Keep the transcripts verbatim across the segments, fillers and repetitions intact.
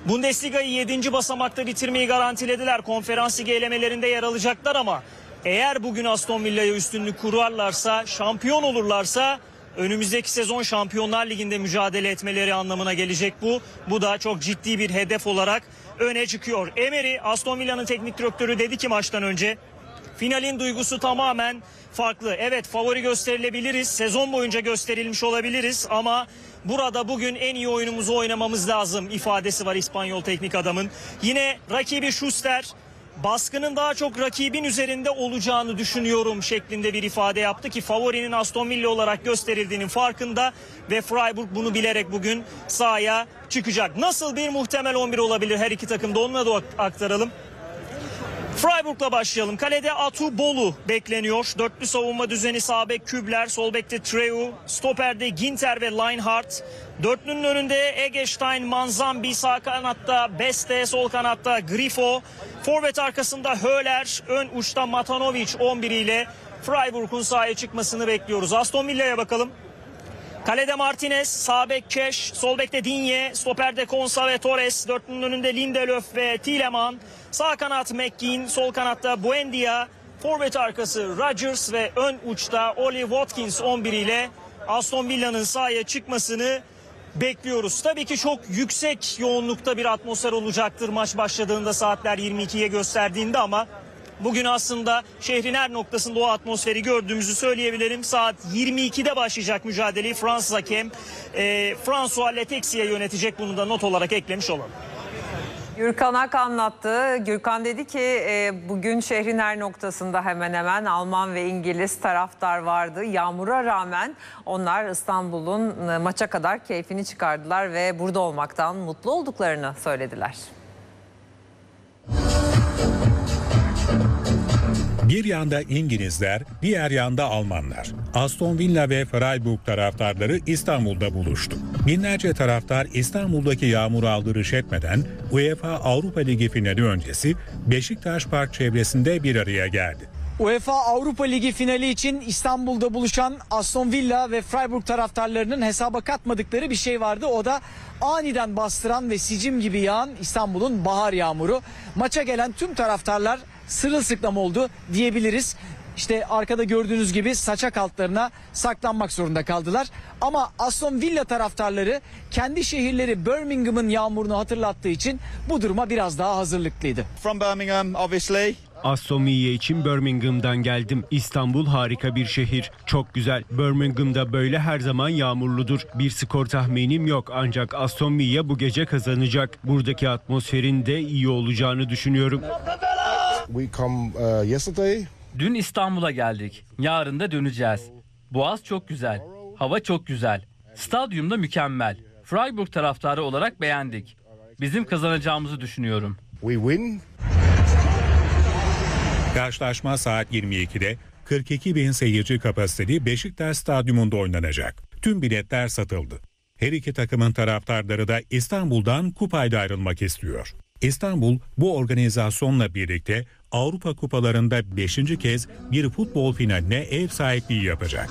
Bundesliga'yı yedinci basamakta bitirmeyi garantilediler. Konferans ligi elemelerinde yer alacaklar ama eğer bugün Aston Villa'ya üstünlük kurarlarsa, şampiyon olurlarsa önümüzdeki sezon Şampiyonlar Ligi'nde mücadele etmeleri anlamına gelecek bu. Bu da çok ciddi bir hedef olarak öne çıkıyor. Emery, Aston Villa'nın teknik direktörü, dedi ki maçtan önce finalin duygusu tamamen farklı. Evet, favori gösterilebiliriz, sezon boyunca gösterilmiş olabiliriz ama burada bugün en iyi oyunumuzu oynamamız lazım ifadesi var İspanyol teknik adamın. Yine rakibi Schuster, baskının daha çok rakibin üzerinde olacağını düşünüyorum şeklinde bir ifade yaptı ki favorinin Aston Villa olarak gösterildiğinin farkında ve Freiburg bunu bilerek bugün sahaya çıkacak. Nasıl bir muhtemel on bir olabilir her iki takımda, onu da aktaralım. Freiburg'la başlayalım. Kalede Atu Bolu bekleniyor. Dörtlü savunma düzeni, sağ bek Kübler, sol bekte Treu, stoperde Ginter ve Linehardt. Dörtlünün önünde Egestein, Manzambi, sağ kanatta Beste, sol kanatta Grifo. Forvet arkasında Höler, ön uçta Matanovic on bir ile Freiburg'un sahaya çıkmasını bekliyoruz. Aston Villa'ya bakalım. Kalede Martinez, sağ bek Keş, sol bekte Digne, stoperde Konsa ve Torres, dörtlünün önünde Lindelöf ve Tielemans, sağ kanat McKean, sol kanatta Buendia, forvet arkası Rodgers ve ön uçta Oli Watkins on bir ile Aston Villa'nın sahaya çıkmasını bekliyoruz. Tabii ki çok yüksek yoğunlukta bir atmosfer olacaktır maç başladığında, saatler yirmi ikiye gösterdiğinde, ama bugün aslında şehrin her noktasında o atmosferi gördüğümüzü söyleyebilirim. Saat yirmi ikide başlayacak mücadeleyi Fransız hakem e, François Letexia yönetecek, bunu da not olarak eklemiş olalım. Gürkan Ak anlattı. Gürkan dedi ki e, bugün şehrin her noktasında hemen hemen Alman ve İngiliz taraftar vardı. Yağmura rağmen onlar İstanbul'un e, maça kadar keyfini çıkardılar ve burada olmaktan mutlu olduklarını söylediler. Bir yanda İngilizler, diğer yanda Almanlar. Aston Villa ve Freiburg taraftarları İstanbul'da buluştu. Binlerce taraftar İstanbul'daki yağmura aldırış etmeden UEFA Avrupa Ligi finali öncesi Beşiktaş Park çevresinde bir araya geldi. UEFA Avrupa Ligi finali için İstanbul'da buluşan Aston Villa ve Freiburg taraftarlarının hesaba katmadıkları bir şey vardı. O da aniden bastıran ve sicim gibi yağan İstanbul'un bahar yağmuru. Maça gelen tüm taraftarlar sırılsıklam oldu diyebiliriz. İşte arkada gördüğünüz gibi saçak altlarına saklanmak zorunda kaldılar. Ama Aston Villa taraftarları kendi şehirleri Birmingham'ın yağmurunu hatırlattığı için bu duruma biraz daha hazırlıklıydı. From Birmingham, obviously. Aston Villa için Birmingham'dan geldim. İstanbul harika bir şehir. Çok güzel. Birmingham'da böyle her zaman yağmurludur. Bir skor tahminim yok ancak Aston Villa bu gece kazanacak. Buradaki atmosferin de iyi olacağını düşünüyorum. We come uh, yesterday. Dün İstanbul'a geldik. Yarın da döneceğiz. Boğaz çok güzel. Hava çok güzel. Stadyum da mükemmel. Freiburg taraftarı olarak beğendik. Bizim kazanacağımızı düşünüyorum. We win. Karşılaşma saat yirmi ikide kırk iki bin seyirci kapasiteli Beşiktaş Stadyumunda oynanacak. Tüm biletler satıldı. Her iki takımın taraftarları da İstanbul'dan kupayla ayrılmak istiyor. İstanbul bu organizasyonla birlikte Avrupa Kupalarında beşinci kez bir futbol finaline ev sahipliği yapacak.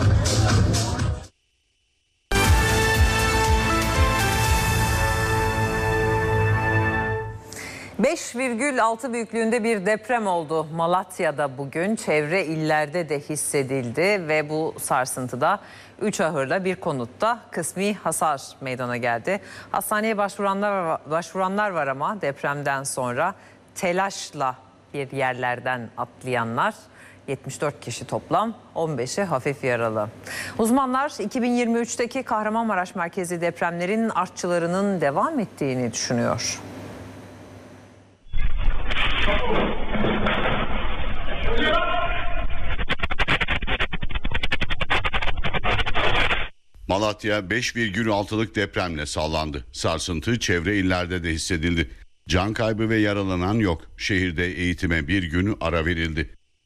beş virgül altı büyüklüğünde bir deprem oldu Malatya'da bugün. Çevre illerde de hissedildi ve bu sarsıntıda üç ahırla bir konutta kısmi hasar meydana geldi. Hastaneye başvuranlar, başvuranlar var ama depremden sonra telaşla bir yerlerden atlayanlar, yetmiş dört kişi toplam, on beşi hafif yaralı. Uzmanlar iki bin yirmi üçteki Kahramanmaraş merkezi depremlerin artçılarının devam ettiğini düşünüyor. Malatya beş virgül altılık depremle sallandı. Sarsıntı çevre illerde de hissedildi. Can kaybı ve yaralanan yok. Şehirde eğitime bir gün ara verildi.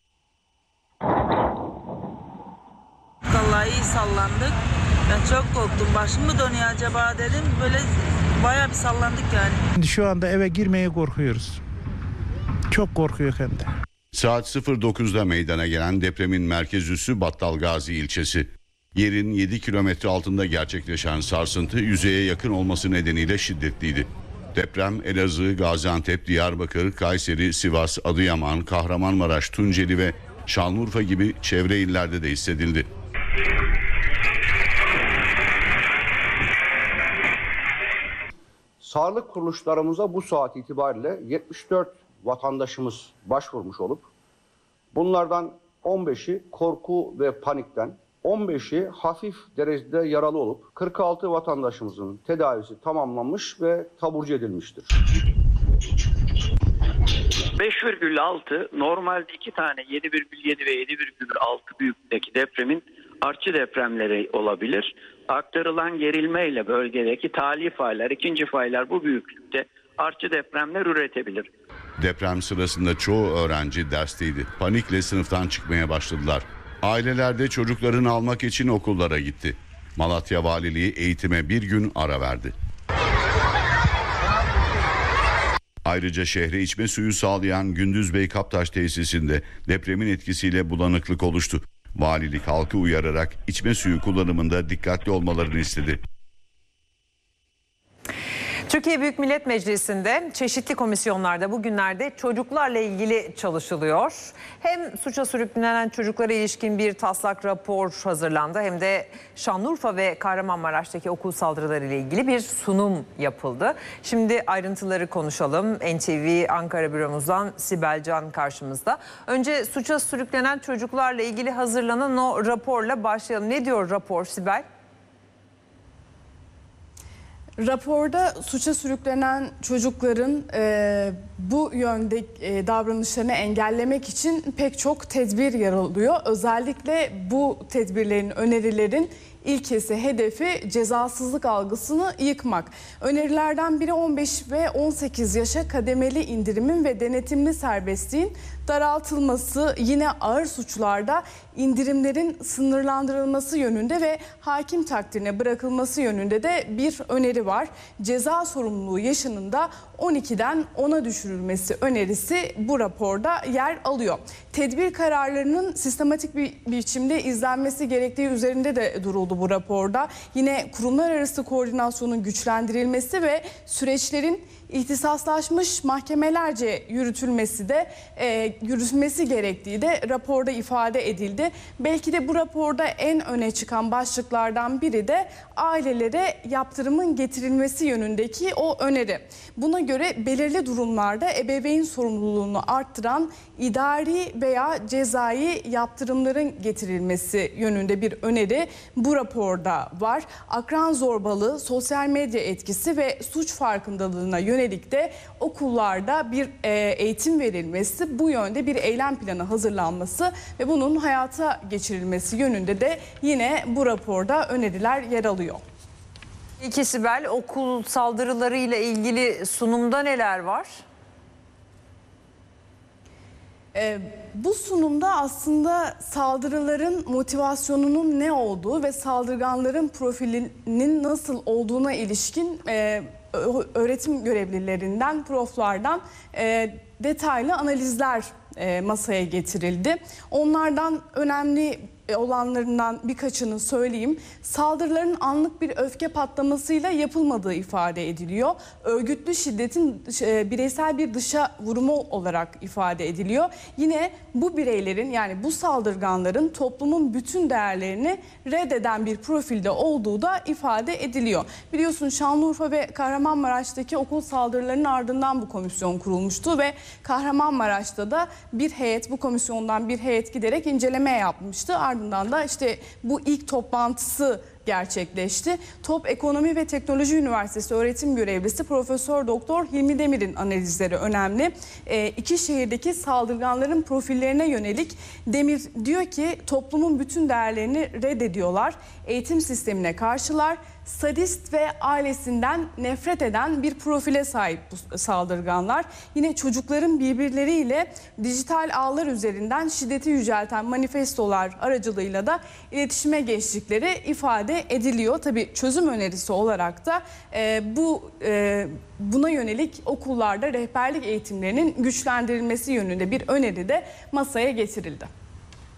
Vallahi iyi sallandık. Ben çok korktum. Başım mı dönüyor acaba dedim. Böyle bayağı bir sallandık yani. Şu anda eve girmeye korkuyoruz. Çok korkuyor hem de. Saat sıfır dokuzda meydana gelen depremin merkez üssü Battalgazi ilçesi. Yerin yedi kilometre altında gerçekleşen sarsıntı yüzeye yakın olması nedeniyle şiddetliydi. Deprem Elazığ, Gaziantep, Diyarbakır, Kayseri, Sivas, Adıyaman, Kahramanmaraş, Tunceli ve Şanlıurfa gibi çevre illerde de hissedildi. Sağlık kuruluşlarımıza bu saat itibariyle yetmiş dört vatandaşımız başvurmuş olup bunlardan on beşi korku ve panikten, on beşi hafif derecede yaralı olup kırk altı vatandaşımızın tedavisi tamamlanmış ve taburcu edilmiştir. beş virgül altı normalde iki tane yedi virgül yedi ve yedi virgül altı büyüklükteki depremin artçı depremleri olabilir. Aktarılan gerilmeyle bölgedeki tali faylar, ikinci faylar bu büyüklükte artçı depremler üretebilir. Deprem sırasında çoğu öğrenci dersteydi. Panikle sınıftan çıkmaya başladılar. Aileler de çocuklarını almak için okullara gitti. Malatya Valiliği eğitime bir gün ara verdi. Ayrıca şehre içme suyu sağlayan Gündüzbey Kaptaş tesisinde depremin etkisiyle bulanıklık oluştu. Valilik halkı uyararak içme suyu kullanımında dikkatli olmalarını istedi. Türkiye Büyük Millet Meclisi'nde çeşitli komisyonlarda bugünlerde çocuklarla ilgili çalışılıyor. Hem suça sürüklenen çocuklara ilişkin bir taslak rapor hazırlandı hem de Şanlıurfa ve Kahramanmaraş'taki okul saldırıları ile ilgili bir sunum yapıldı. Şimdi ayrıntıları konuşalım. N T V Ankara büromuzdan Sibel Can karşımızda. Önce suça sürüklenen çocuklarla ilgili hazırlanan o raporla başlayalım. Ne diyor rapor Sibel? Raporda suça sürüklenen çocukların e, bu yönde e, davranışlarını engellemek için pek çok tedbir yer alıyor. Özellikle bu tedbirlerin, önerilerin ilkesi, hedefi cezasızlık algısını yıkmak. Önerilerden biri on beş ve on sekiz yaşa kademeli indirimin ve denetimli serbestliğin daraltılması, yine ağır suçlarda indirimlerin sınırlandırılması yönünde ve hakim takdirine bırakılması yönünde de bir öneri var. Ceza sorumluluğu yaşının da on ikiden ona düşürülmesi önerisi bu raporda yer alıyor. Tedbir kararlarının sistematik bir biçimde izlenmesi gerektiği üzerinde de duruldu bu raporda. Yine kurumlar arası koordinasyonun güçlendirilmesi ve süreçlerin ihtisaslaşmış mahkemelerce yürütülmesi de e, yürütülmesi gerektiği de raporda ifade edildi. Belki de bu raporda en öne çıkan başlıklardan biri de ailelere yaptırımın getirilmesi yönündeki o öneri. Buna göre belirli durumlarda ebeveyn sorumluluğunu arttıran idari veya cezai yaptırımların getirilmesi yönünde bir öneri bu raporda var. Akran zorbalığı, sosyal medya etkisi ve suç farkındalığına yönelik de okullarda bir eğitim verilmesi, bu yönde bir eylem planı hazırlanması ve bunun hayata geçirilmesi yönünde de yine bu raporda öneriler yer alıyor. İki Sibel, okul saldırıları ile ilgili sunumda neler var? Ee, bu sunumda aslında saldırıların motivasyonunun ne olduğu ve saldırganların profilinin nasıl olduğuna ilişkin e, öğretim görevlilerinden, proflardan e, detaylı analizler e, masaya getirildi. Onlardan önemli olanlarından birkaçını söyleyeyim. Saldırıların anlık bir öfke patlamasıyla yapılmadığı ifade ediliyor. Örgütlü şiddetin bireysel bir dışa vurumu olarak ifade ediliyor. Yine bu bireylerin, yani bu saldırganların toplumun bütün değerlerini reddeden bir profilde olduğu da ifade ediliyor. Biliyorsun Şanlıurfa ve Kahramanmaraş'taki okul saldırılarının ardından bu komisyon kurulmuştu ve Kahramanmaraş'ta da bir heyet, bu komisyondan bir heyet giderek inceleme yapmıştı. Ardından da işte bu ilk toplantısı gerçekleşti. Top Ekonomi ve Teknoloji Üniversitesi öğretim görevlisi Profesör Doktor Hilmi Demir'in analizleri önemli. E, iki şehirdeki saldırganların profillerine yönelik Demir diyor ki toplumun bütün değerlerini reddediyorlar. Eğitim sistemine karşılar. Sadist ve ailesinden nefret eden bir profile sahip bu saldırganlar. Yine çocukların birbirleriyle dijital ağlar üzerinden şiddeti yücelten manifestolar aracılığıyla da iletişime geçtikleri ifade ediliyor. Tabii çözüm önerisi olarak da e, bu e, buna yönelik okullarda rehberlik eğitimlerinin güçlendirilmesi yönünde bir öneri de masaya getirildi.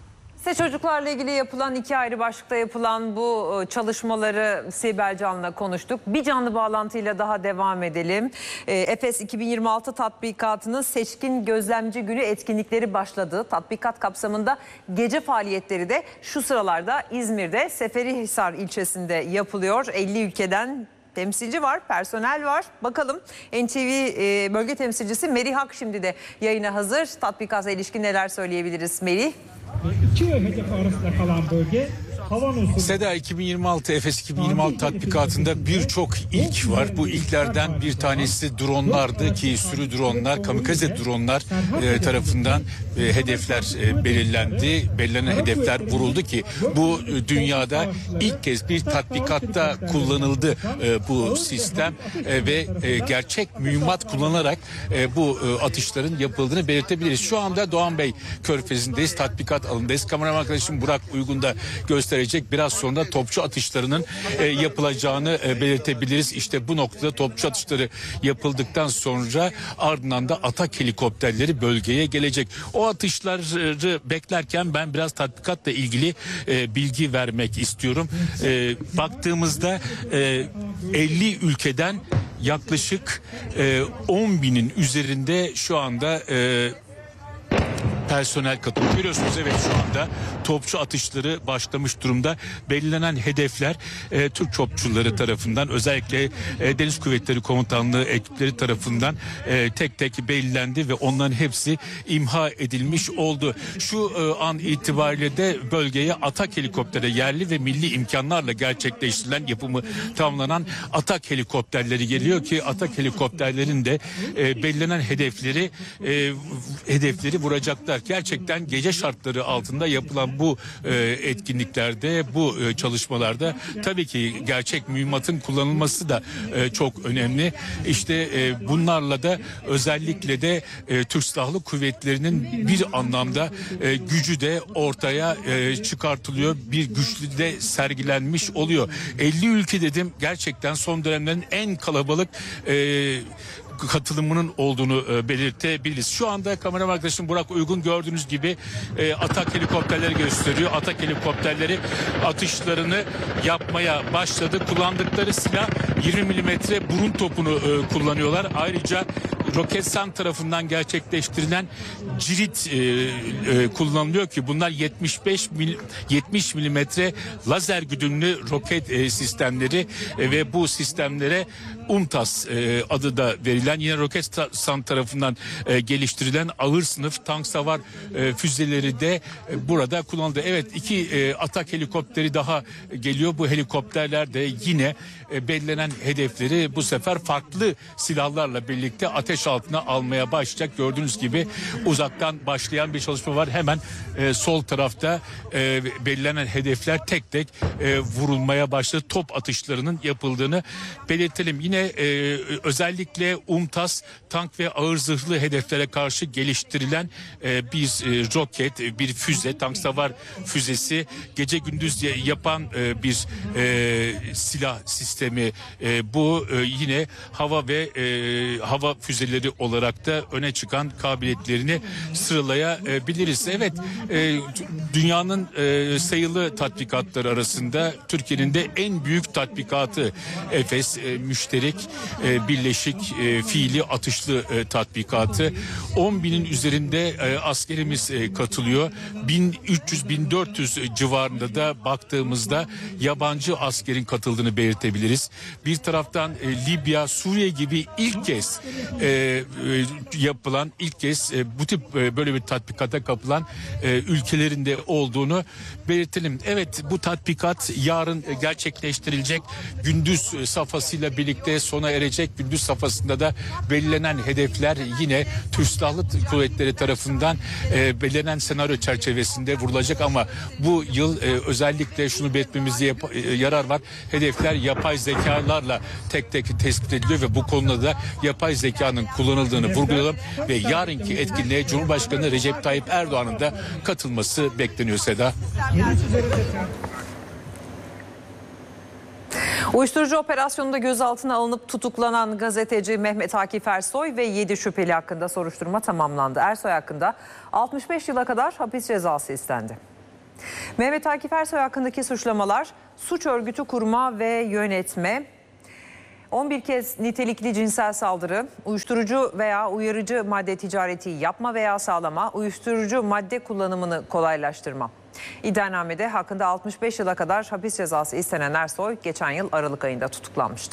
İşte çocuklarla ilgili yapılan iki ayrı başlıkta yapılan bu çalışmaları Sibel Can'la konuştuk. Bir canlı bağlantıyla daha devam edelim. Efes iki bin yirmi altı tatbikatının seçkin gözlemci günü etkinlikleri başladı. Tatbikat kapsamında gece faaliyetleri de şu sıralarda İzmir'de Seferihisar ilçesinde yapılıyor. elli ülkeden temsilci var, personel var. Bakalım N T V e, bölge temsilcisi Merih Hak şimdi de yayına hazır. Tatbikata ilişkin neler söyleyebiliriz Merih? İki hedef arasında kalan bölge Havanos'un. Seda, iki bin yirmi altı Efes iki bin yirmi altı tatbikatında birçok ilk var. Bu ilklerden bir tanesi dronlardı ki sürü dronlar, kamikaze dronlar e, tarafından e, hedefler e, belirlendi. Belirlenen hedefler vuruldu ki bu e, dünyada ilk kez bir tatbikatta kullanıldı e, bu sistem e, ve e, gerçek mühimmat kullanarak e, bu e, atışların yapıldığını belirtebiliriz. Şu anda Doğan Bey Körfezi'ndeyiz, tatbikat alanındayız. Kameraman arkadaşım Burak Uygun da gösterecek. Biraz sonra topçu atışlarının e, yapılacağını e, belirtebiliriz. İşte bu noktada topçu atışları yapıldıktan sonra ardından da atak helikopterleri bölgeye gelecek. O atışları beklerken ben biraz tatbikatla ilgili e, bilgi vermek istiyorum. E, baktığımızda e, elli ülkeden yaklaşık e, on binin üzerinde şu anda e, personel katılıyor. Görüyorsunuz, evet, şu anda topçu atışları başlamış durumda. Belirlenen hedefler e, Türk topçuları tarafından, özellikle e, Deniz Kuvvetleri Komutanlığı ekipleri tarafından e, tek tek belirlendi ve onların hepsi imha edilmiş oldu. Şu e, an itibariyle de bölgeye atak helikoptere, yerli ve milli imkanlarla gerçekleştirilen, yapımı tamamlanan atak helikopterleri geliyor ki atak helikopterlerin de e, belirlenen hedefleri e, hedefleri vuracaklar. Gerçekten gece şartları altında yapılan bu e, etkinliklerde, bu e, çalışmalarda tabii ki gerçek mühimmatın kullanılması da e, çok önemli. İşte e, bunlarla da özellikle de e, Türk Silahlı Kuvvetleri'nin bir anlamda e, gücü de ortaya e, çıkartılıyor. Bir güçlü de sergilenmiş oluyor. elli ülke dedim, gerçekten son dönemlerin en kalabalık e, katılımının olduğunu e, belirtebiliriz. Şu anda kameraman arkadaşım Burak Uygun gördüğünüz gibi e, atak helikopterleri gösteriyor. Atak helikopterleri atışlarını yapmaya başladı. Kullandıkları silah yirmi milimetre burun topunu e, kullanıyorlar. Ayrıca Roketsan tarafından gerçekleştirilen cirit e, e, kullanılıyor ki bunlar yetmiş beş mil, yetmiş milimetre lazer güdümlü roket e, sistemleri e, ve bu sistemlere UMTAS e, adı da verilen, yine Roketsan tarafından e, geliştirilen ağır sınıf tank savar e, füzeleri de e, burada kullanıldı. Evet, iki e, atak helikopteri daha geliyor. Bu helikopterler de yine e, belirlenen hedefleri bu sefer farklı silahlarla birlikte ateş altına almaya başlayacak. Gördüğünüz gibi uzaktan başlayan bir çalışma var. Hemen e, sol tarafta e, belirlenen hedefler tek tek e, vurulmaya başladı. Top atışlarının yapıldığını belirtelim. Yine e, özellikle UMTAS tank ve ağır zırhlı hedeflere karşı geliştirilen e, bir e, roket, bir füze, tank savar füzesi, gece gündüz yapan e, bir e, silah sistemi. E, bu e, yine hava ve e, hava füzeleri olarak da öne çıkan kabiliyetlerini sıralayabiliriz. Evet, e, dünyanın e, sayılı tatbikatları arasında Türkiye'nin de en büyük tatbikatı Efes e, Müşterek e, Birleşik e, Fiili Atışlı e, Tatbikatı. on binin üzerinde e, askerimiz e, katılıyor. bin üç yüz bin dört yüz civarında da baktığımızda yabancı askerin katıldığını belirtebiliriz. Bir taraftan e, Libya, Suriye gibi ilk kez e, e, yapılan, ilk kez e, bu tip e, böyle bir tatbikata kapılan e, ülkelerin de olduğunu belirtelim. Evet, bu tatbikat yarın e, gerçekleştirilecek. Gündüz e, safhasıyla birlikte sona erecek. Gündüz safhasında da belirlenen hedefler yine Türk Silahlı Kuvvetleri tarafından e, belirlenen senaryo çerçevesinde vurulacak ama bu yıl e, özellikle şunu belirtmemizde yap- e, yarar var. Hedefler yapay zekalarla tek tek tespit ediliyor ve bu konuda da yapay zekanın kullanıldığını vurgulayalım ve yarınki etkinliğe Cumhurbaşkanı Recep Tayyip Erdoğan'ın da katılması bekleniyor Seda. Uyuşturucu operasyonunda gözaltına alınıp tutuklanan gazeteci Mehmet Akif Ersoy ve yedi şüpheli hakkında soruşturma tamamlandı. Ersoy hakkında altmış beş yıla kadar hapis cezası istendi. Mehmet Akif Ersoy hakkındaki suçlamalar suç örgütü kurma ve yönetme, on bir kez nitelikli cinsel saldırı, uyuşturucu veya uyarıcı madde ticareti yapma veya sağlama, uyuşturucu madde kullanımını kolaylaştırma. İddianamede hakkında altmış beş yıla kadar hapis cezası istenen Ersoy geçen yıl Aralık ayında tutuklanmıştı.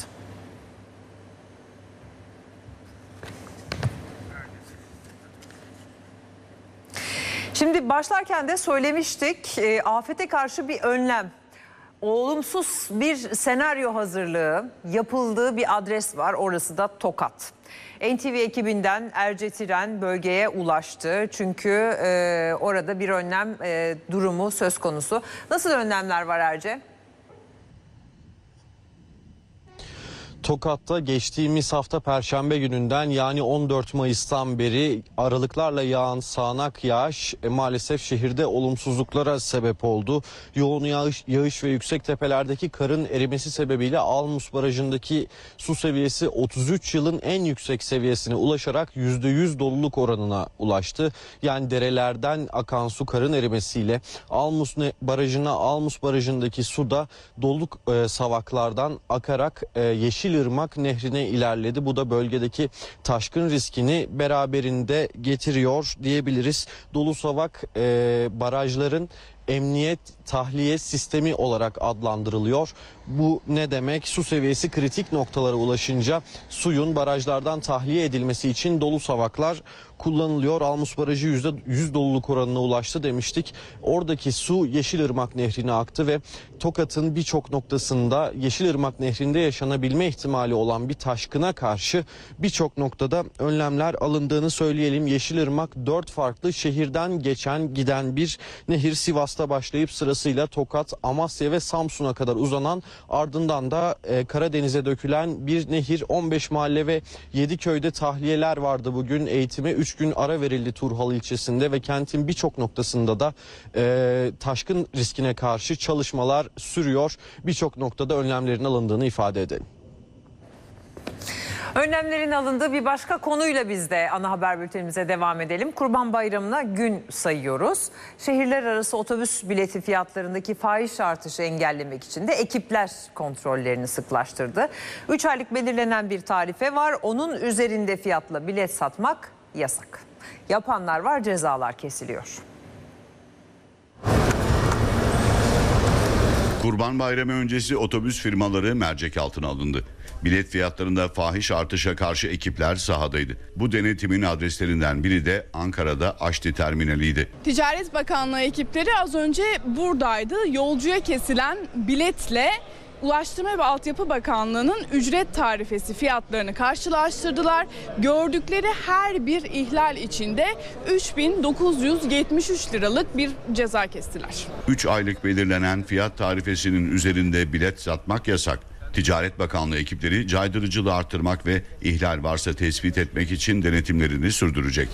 Şimdi başlarken de söylemiştik, e, afete karşı bir önlem, olumsuz bir senaryo hazırlığı yapıldığı bir adres var, orası da Tokat. N T V ekibinden Erce Tiren bölgeye ulaştı çünkü e, orada bir önlem e, durumu söz konusu. Nasıl önlemler var Erce? Tokat'ta geçtiğimiz hafta Perşembe gününden yani on dört Mayıs'tan beri aralıklarla yağan sağanak yağış e, maalesef şehirde olumsuzluklara sebep oldu. Yoğun yağış, yağış ve yüksek tepelerdeki karın erimesi sebebiyle Almus Barajı'ndaki su seviyesi otuz üç yılın en yüksek seviyesine ulaşarak yüzde yüz doluluk oranına ulaştı. Yani derelerden akan su karın erimesiyle Almus Barajı'na Almus Barajı'ndaki su da doluluk e, savaklardan akarak e, Yeşil Irmak Nehri'ne ilerledi. Bu da bölgedeki taşkın riskini beraberinde getiriyor diyebiliriz. Dolu savak e, barajların emniyet tahliye sistemi olarak adlandırılıyor. Bu ne demek? Su seviyesi kritik noktalara ulaşınca suyun barajlardan tahliye edilmesi için dolu savaklar kullanılıyor. Almus Barajı yüzde yüz doluluk oranına ulaştı demiştik. Oradaki su Yeşilırmak Nehri'ne aktı ve Tokat'ın birçok noktasında Yeşilırmak Nehri'nde yaşanabilme ihtimali olan bir taşkına karşı birçok noktada önlemler alındığını söyleyelim. Yeşilırmak dört farklı şehirden geçen giden bir nehir. Sivas'ta başlayıp sırasıyla Tokat, Amasya ve Samsun'a kadar uzanan, ardından da e, Karadeniz'e dökülen bir nehir. on beş mahalle ve yedi köyde tahliyeler vardı bugün. Eğitime üç gün ara verildi Turhal ilçesinde ve kentin birçok noktasında da e, taşkın riskine karşı çalışmalar sürüyor. Birçok noktada önlemlerin alındığını ifade edelim. Önlemlerin alındığı bir başka konuyla biz de ana haber bültenimize devam edelim. Kurban Bayramı'na gün sayıyoruz. Şehirler arası otobüs bileti fiyatlarındaki fahiş artışı engellemek için de ekipler kontrollerini sıklaştırdı. üç aylık belirlenen bir tarife var. Onun üzerinde fiyatla bilet satmak yasak. Yapanlar var, cezalar kesiliyor. Kurban Bayramı öncesi otobüs firmaları mercek altına alındı. Bilet fiyatlarında fahiş artışa karşı ekipler sahadaydı. Bu denetimin adreslerinden biri de Ankara'da Aşti Terminali'ydi. Ticaret Bakanlığı ekipleri az önce buradaydı. Yolcuya kesilen biletle Ulaştırma ve Altyapı Bakanlığı'nın ücret tarifesi fiyatlarını karşılaştırdılar. Gördükleri her bir ihlal içinde üç bin dokuz yüz yetmiş üç liralık bir ceza kestiler. üç aylık belirlenen fiyat tarifesinin üzerinde bilet satmak yasak. Ticaret Bakanlığı ekipleri caydırıcılığı artırmak ve ihlal varsa tespit etmek için denetimlerini sürdürecek.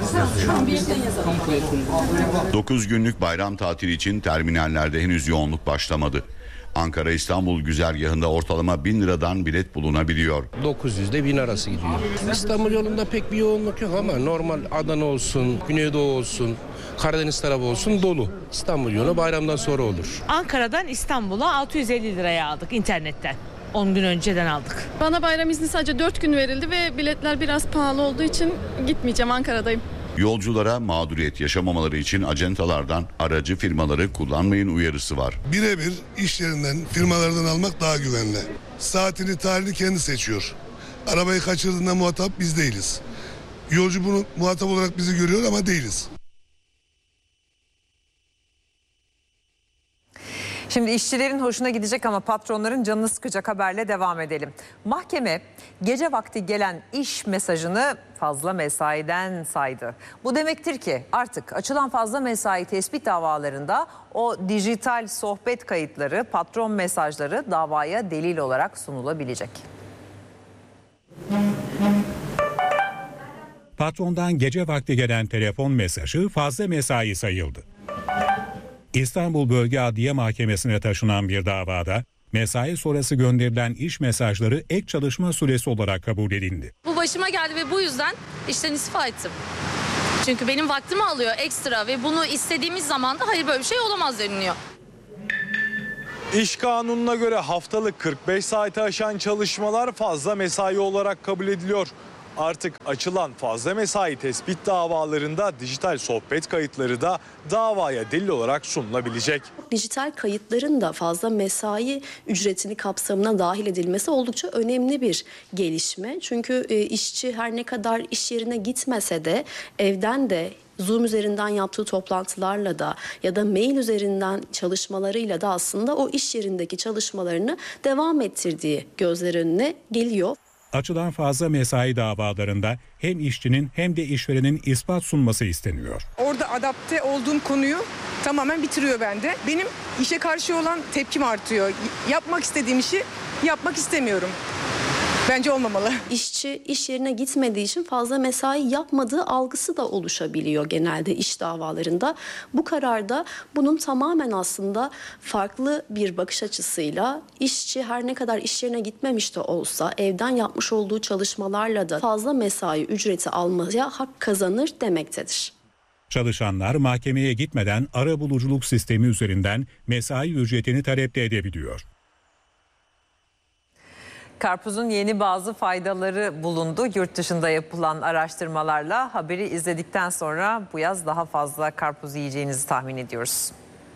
dokuz günlük bayram tatili için terminallerde henüz yoğunluk başlamadı. Ankara-İstanbul güzergahında ortalama bin liradan bilet bulunabiliyor. dokuz yüz ile bin arası gidiyor. İstanbul yolunda pek bir yoğunluk yok ama normal Adana olsun, Güneydoğu olsun, Karadeniz tarafı olsun dolu. İstanbul yolu bayramdan sonra olur. Ankara'dan İstanbul'a altı yüz elli liraya aldık internetten. on gün önceden aldık. Bana bayram izni sadece dört gün verildi ve biletler biraz pahalı olduğu için gitmeyeceğim, Ankara'dayım. Yolculara mağduriyet yaşamamaları için acentalardan aracı firmaları kullanmayın uyarısı var. Birebir iş yerinden, firmalardan almak daha güvenli. Saatini, tarihini kendi seçiyor. Arabayı kaçırdığında muhatap biz değiliz. Yolcu bunu muhatap olarak bizi görüyor ama değiliz. Şimdi işçilerin hoşuna gidecek ama patronların canını sıkacak haberle devam edelim. Mahkeme gece vakti gelen iş mesajını fazla mesaiden saydı. Bu demektir ki artık açılan fazla mesai tespit davalarında o dijital sohbet kayıtları, patron mesajları davaya delil olarak sunulabilecek. Patrondan gece vakti gelen telefon mesajı fazla mesai sayıldı. İstanbul Bölge Adliye Mahkemesi'ne taşınan bir davada mesai sonrası gönderilen iş mesajları ek çalışma süresi olarak kabul edildi. Bu başıma geldi ve bu yüzden işten istifa ettim. Çünkü benim vaktimi alıyor ekstra ve bunu istediğimiz zaman da hayır böyle bir şey olamaz deniliyor. İş kanununa göre haftalık kırk beş saati aşan çalışmalar fazla mesai olarak kabul ediliyor. Artık açılan fazla mesai tespit davalarında dijital sohbet kayıtları da davaya delil olarak sunulabilecek. Dijital kayıtların da fazla mesai ücretini kapsamına dahil edilmesi oldukça önemli bir gelişme. Çünkü e, işçi her ne kadar iş yerine gitmese de evden de Zoom üzerinden yaptığı toplantılarla da ya da mail üzerinden çalışmalarıyla da aslında o iş yerindeki çalışmalarını devam ettirdiği gözler önüne geliyor. Açılan fazla mesai davalarında hem işçinin hem de işverenin ispat sunması isteniyor. Orada adapte olduğum konuyu tamamen bitiriyor bende. Benim işe karşı olan tepkim artıyor. Yapmak istediğim işi yapmak istemiyorum. Bence olmamalı. İşçi iş yerine gitmediği için fazla mesai yapmadığı algısı da oluşabiliyor genelde iş davalarında. Bu kararda bunun tamamen aslında farklı bir bakış açısıyla işçi her ne kadar iş yerine gitmemiş de olsa evden yapmış olduğu çalışmalarla da fazla mesai ücreti almaya hak kazanır demektedir. Çalışanlar mahkemeye gitmeden arabuluculuk sistemi üzerinden mesai ücretini talep de edebiliyor. Karpuzun yeni bazı faydaları bulundu. Yurt dışında yapılan araştırmalarla haberi izledikten sonra bu yaz daha fazla karpuz yiyeceğinizi tahmin ediyoruz.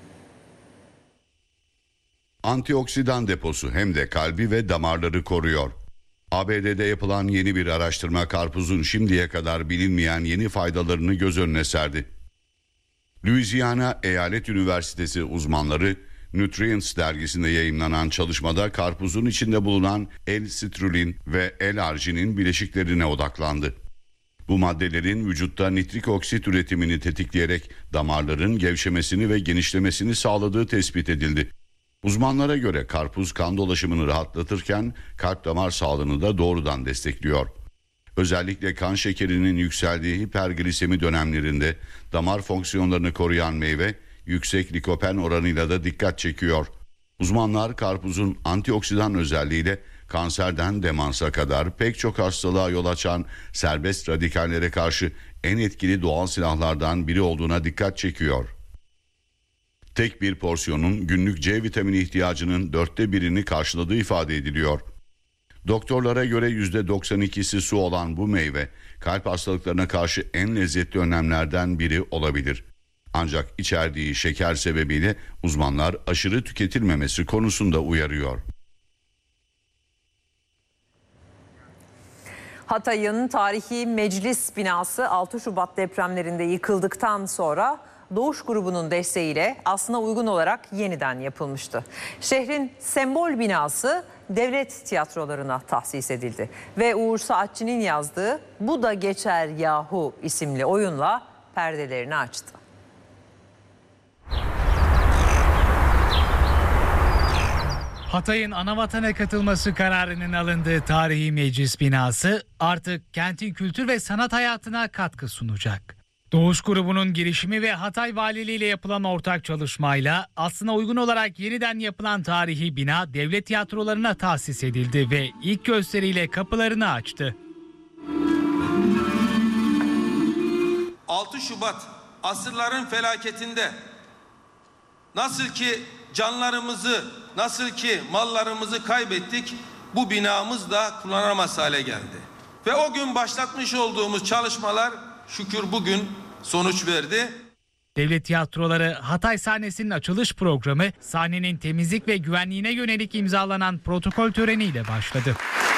Antioksidan deposu hem de kalbi ve damarları koruyor. A B D'de yapılan yeni bir araştırma karpuzun şimdiye kadar bilinmeyen yeni faydalarını göz önüne serdi. Louisiana Eyalet Üniversitesi uzmanları Nutrients dergisinde yayımlanan çalışmada karpuzun içinde bulunan L-sitrulin ve L-arginin bileşiklerine odaklandı. Bu maddelerin vücutta nitrik oksit üretimini tetikleyerek damarların gevşemesini ve genişlemesini sağladığı tespit edildi. Uzmanlara göre karpuz kan dolaşımını rahatlatırken kalp damar sağlığını da doğrudan destekliyor. Özellikle kan şekerinin yükseldiği hiperglisemi dönemlerinde damar fonksiyonlarını koruyan meyve yüksek likopen oranıyla da dikkat çekiyor. Uzmanlar karpuzun antioksidan özelliğiyle kanserden demansa kadar pek çok hastalığa yol açan serbest radikallere karşı en etkili doğal silahlardan biri olduğuna dikkat çekiyor. Tek bir porsiyonun günlük C vitamini ihtiyacının dörtte birini karşıladığı ifade ediliyor. Doktorlara göre yüzde doksan ikisi su olan bu meyve kalp hastalıklarına karşı en lezzetli önlemlerden biri olabilir. Ancak içerdiği şeker sebebiyle uzmanlar aşırı tüketilmemesi konusunda uyarıyor. Hatay'ın tarihi meclis binası altı Şubat depremlerinde yıkıldıktan sonra Doğuş grubunun desteğiyle aslına uygun olarak yeniden yapılmıştı. Şehrin sembol binası devlet tiyatrolarına tahsis edildi ve Uğur Saatçı'nın yazdığı "Bu da geçer yahu" isimli oyunla perdelerini açtı. Hatay'ın anavatana katılması kararının alındığı tarihi meclis binası artık kentin kültür ve sanat hayatına katkı sunacak. Doğuş grubunun girişimi ve Hatay Valiliği ile yapılan ortak çalışmayla aslına uygun olarak yeniden yapılan tarihi bina devlet tiyatrolarına tahsis edildi ve ilk gösteriyle kapılarını açtı. altı Şubat asırların felaketinde nasıl ki canlarımızı, nasıl ki mallarımızı kaybettik, bu binamız da kullanılamaz hale geldi. Ve o gün başlatmış olduğumuz çalışmalar şükür bugün sonuç verdi. Devlet tiyatroları Hatay sahnesinin açılış programı sahnenin temizlik ve güvenliğine yönelik imzalanan protokol töreniyle başladı.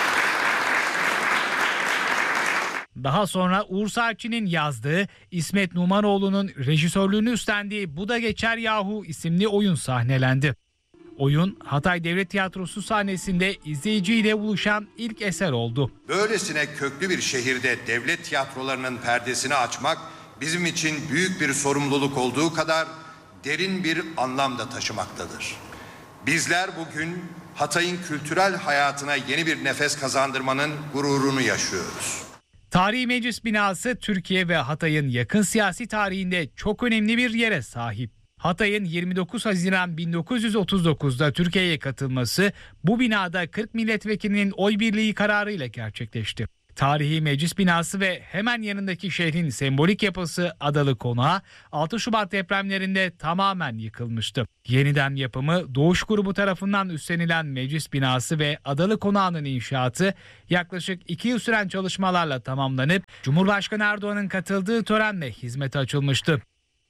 Daha sonra Uğur Saatçı'nın yazdığı, İsmet Numanoğlu'nun rejisörlüğünü üstlendiği "Bu da geçer yahu" isimli oyun sahnelendi. Oyun Hatay Devlet Tiyatrosu sahnesinde izleyiciyle buluşan ilk eser oldu. Böylesine köklü bir şehirde devlet tiyatrolarının perdesini açmak bizim için büyük bir sorumluluk olduğu kadar derin bir anlam da taşımaktadır. Bizler bugün Hatay'ın kültürel hayatına yeni bir nefes kazandırmanın gururunu yaşıyoruz. Tarihi meclis binası Türkiye ve Hatay'ın yakın siyasi tarihinde çok önemli bir yere sahip. Hatay'ın yirmi dokuz Haziran bin dokuz yüz otuz dokuz'da Türkiye'ye katılması bu binada kırk milletvekilinin oy birliği kararıyla gerçekleşti. Tarihi meclis binası ve hemen yanındaki şehrin sembolik yapısı Adalı Konağı altı Şubat depremlerinde tamamen yıkılmıştı. Yeniden yapımı Doğuş Grubu tarafından üstlenilen meclis binası ve Adalı Konağı'nın inşaatı yaklaşık iki yıl süren çalışmalarla tamamlanıp Cumhurbaşkanı Erdoğan'ın katıldığı törenle hizmete açılmıştı.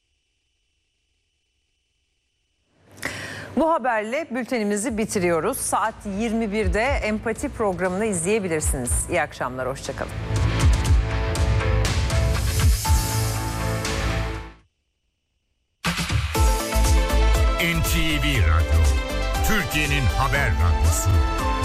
Bu haberle bültenimizi bitiriyoruz. Saat yirmi birde Empati programını izleyebilirsiniz. İyi akşamlar, hoşçakalın. N T V Radyo, Türkiye'nin haber radyosu.